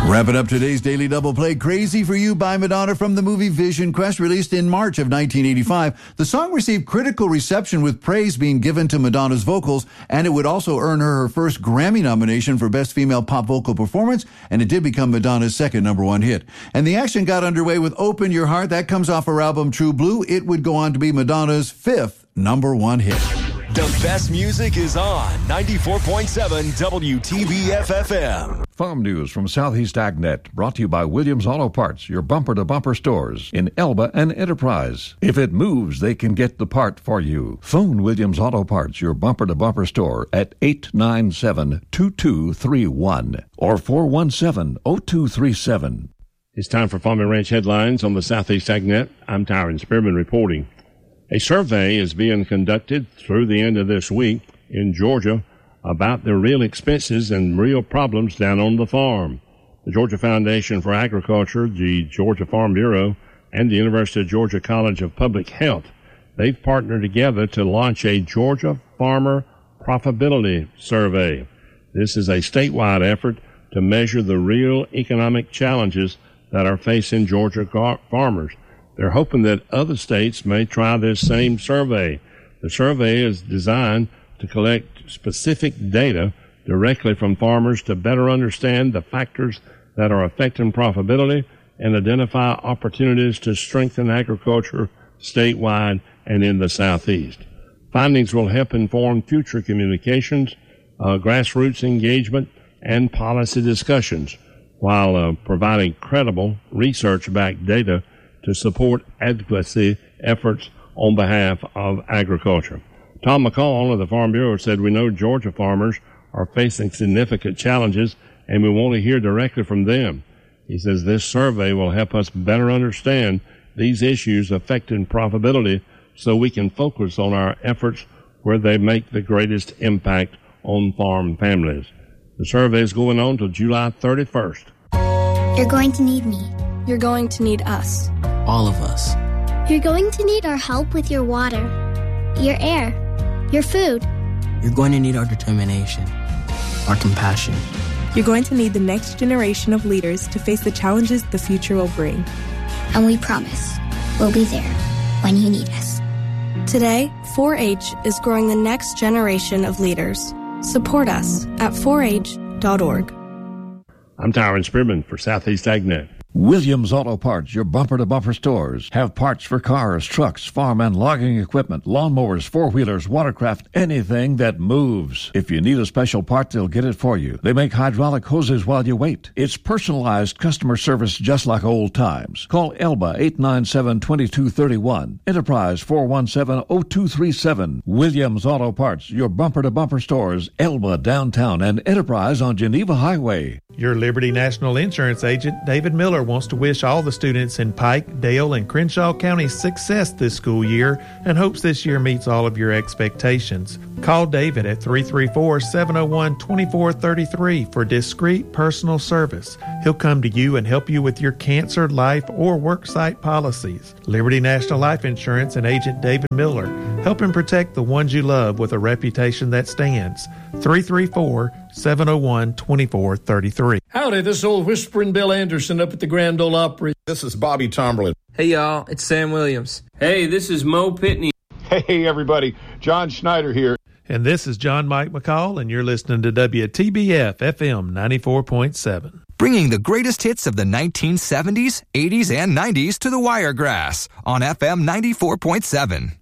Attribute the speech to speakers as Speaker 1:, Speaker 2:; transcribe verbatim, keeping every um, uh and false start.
Speaker 1: Wrapping up today's Daily Double Play, Crazy for You by Madonna from the movie Vision Quest, released in March of nineteen eighty-five. The song received critical reception, with praise being given to Madonna's vocals, and it would also earn her her first Grammy nomination for Best Female Pop Vocal Performance, and it did become Madonna's second number one hit. And the action got underway with Open Your Heart. That comes off her album True Blue. It would go on to be Madonna's fifth number one hit.
Speaker 2: The best music is on ninety-four point seven W T B F F M.
Speaker 3: Farm news from Southeast AgNet, brought to you by Williams Auto Parts, your bumper-to-bumper stores in Elba and Enterprise. If it moves, they can get the part for you. Phone Williams Auto Parts, your bumper-to-bumper store, at eight nine seven, two two three one or four one seven, zero two three seven.
Speaker 4: It's time for Farm and Ranch headlines on the Southeast AgNet. I'm Tyron Spearman reporting. A survey is being conducted through the end of this week in Georgia about the real expenses and real problems down on the farm. The Georgia Foundation for Agriculture, the Georgia Farm Bureau, and the University of Georgia College of Public Health, they've partnered together to launch a Georgia Farmer Profitability Survey. This is a statewide effort to measure the real economic challenges that are facing Georgia gar- farmers. They're hoping that other states may try this same survey. The survey is designed to collect specific data directly from farmers to better understand the factors that are affecting profitability and identify opportunities to strengthen agriculture statewide and in the Southeast. Findings will help inform future communications, uh, grassroots engagement, and policy discussions, while uh, providing credible research-backed data to support advocacy efforts on behalf of agriculture. Tom McCall of the Farm Bureau said, "We know Georgia farmers are facing significant challenges, and we want to hear directly from them." He says this survey will help us better understand these issues affecting profitability so we can focus on our efforts where they make the greatest impact on farm families. The survey is going on till July thirty-first.
Speaker 5: You're going to need me.
Speaker 6: You're going to need us.
Speaker 7: All of us.
Speaker 5: You're going to need our help with your water, your air, your food.
Speaker 7: You're going to need our determination, our compassion.
Speaker 6: You're going to need the next generation of leaders to face the challenges the future will bring.
Speaker 5: And we promise we'll be there when you need us.
Speaker 6: Today, four H is growing the next generation of leaders. Support us at four H dot org.
Speaker 4: I'm Tyron Spearman for Southeast AgNet.
Speaker 3: Williams Auto Parts, your bumper-to-bumper stores, have parts for cars, trucks, farm and logging equipment, lawnmowers, four-wheelers, watercraft, anything that moves. If you need a special part, they'll get it for you. They make hydraulic hoses while you wait. It's personalized customer service just like old times. Call Elba eight nine seven, two two three one, Enterprise four one seven, zero two three seven. Williams Auto Parts, your bumper-to-bumper stores, Elba downtown and Enterprise on Geneva Highway.
Speaker 8: Your Liberty National Insurance agent, David Miller, wants to wish all the students in Pike, Dale, and Crenshaw counties success this school year and hopes this year meets all of your expectations. Call David at three three four, seven oh one, two four three three for discreet personal service. He'll come to you and help you with your cancer, life, or worksite policies. Liberty National Life Insurance and agent David Miller, helping protect the ones you love with a reputation that stands. three three four, seven oh one, two four three three.
Speaker 9: Howdy, this is old Whispering Bill Anderson up at the Grand Ole Opry.
Speaker 10: This is Bobby Tomberlin.
Speaker 11: Hey, y'all, it's Sam Williams. Hey, this is Mo Pitney.
Speaker 10: Hey, everybody, John Schneider here.
Speaker 8: And this is John Mike McCall, and you're listening to W T B F F M ninety-four point seven.
Speaker 12: Bringing the greatest hits of the nineteen seventies, eighties, and nineties to the Wiregrass on F M ninety-four point seven.